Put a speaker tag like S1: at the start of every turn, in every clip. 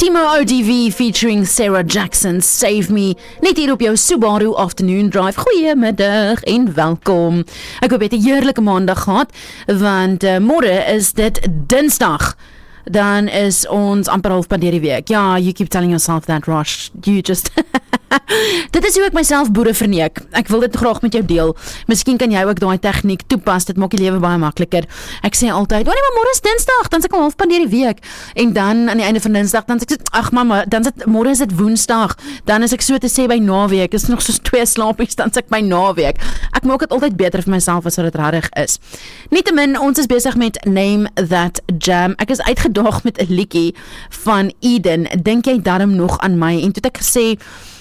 S1: Timo ODV featuring Sarah Jackson, Save Me, net hier op jou Subaru Afternoon Drive. Goeiemiddag en welkom. Ek hoop jy het 'n heerlike maandag gehad, want môre is dit Dinsdag. Dan is ons amper halfpad deur die week. Ja, you keep telling yourself that, Rosh. You just... Dit is hoe ek myself boere verneek. Ek wil dit graag met jou deel. Miskien kan jy ook daai tegniek toepas. Dit maak die lewe baie makliker. Ek sê altyd, "Oh nee, maar môre is Dinsdag, dan is ek al halfpad deur die week." En dan aan die einde van Dinsdag, dan sê ek, "Ag mamma, dan is dit môre is dit Woensdag." Dan is ek so te sê by naweek. Dis nog soos 2 slaapies, dan is ek by naweek. Ek maak dit altyd beter vir myself as wat dit regtig is. Nietemin, ons is besig met Name That Jam. Ek is uitgedaag met 'n liedjie van Eden. Dink jy darm nog aan my? En toe het ek gesê,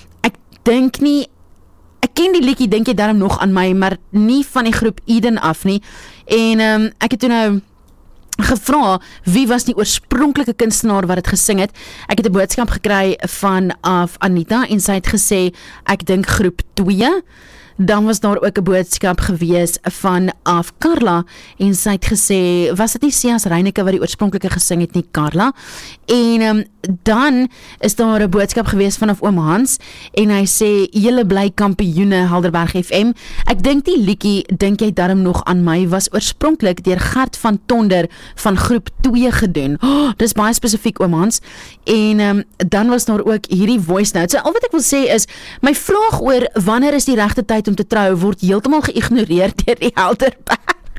S1: ek ken die liedjie, dink jy daarom nog aan my, maar nie van die groep Eden af nie. En ek het toe nou gevra, wie was die oorspronklike kunstenaar wat het gesing het? Ek het 'n boodskap gekry van Anita, en sy het gesê, ek dink groep 2. Dan was daar ook 'n boodskap gewees van Carla, en sy het gesê, was dit nie Sias Reineke wat die oorspronklike gesing het nie, Carla? En dan is daar 'n boodskap gewees van oom Hans, en hy sê, julle bly kampioene Helderberg FM. Ek dink die liedjie, dink jy darm nog aan my, was oorspronklik deur Gert van Tonder van groep 2 gedoen. Dis baie spesifiek, oom Hans. En dan was daar ook hierdie voice note. So al wat ek wil sê is, my vraag oor wanneer is die regte tyd om te trou, word heeltemal geïgnoreer deur die Helderberg.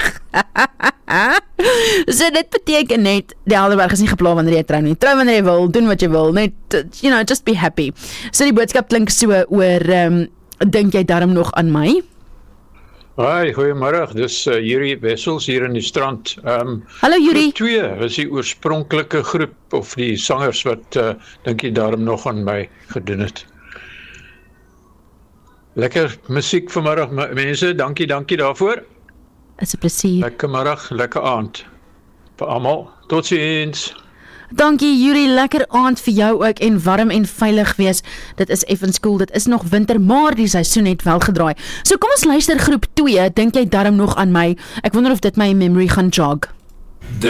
S1: So dit beteken net, die Helderberg is nie gepla wanneer jy trou nie. Trou wanneer jy wil, doen wat jy wil, net, just be happy. So die boodskap klink so oor, dink jy darm nog aan my?
S2: Hoi, goeiemiddag, dis Yuri Wessels hier in die strand.
S1: Hallo Yuri.
S2: Groep 2 is die oorspronklike groep, of die sangers wat, dink jy darm nog aan my gedoen het. Lekker musiek vanmiddag, mense, dankie daarvoor.
S1: Is 'n plesier.
S2: Lekker middag, lekker aand vir almal. Totsiens.
S1: Dankie Yuri, lekker aand vir jou ook, en warm en veilig wees. Dit is effens koel, dit is nog winter, maar die seisoen het wel gedraai. So kom ons luister groep 2, dink jy darm nog aan my? Ek wonder of dit my memory gaan jog.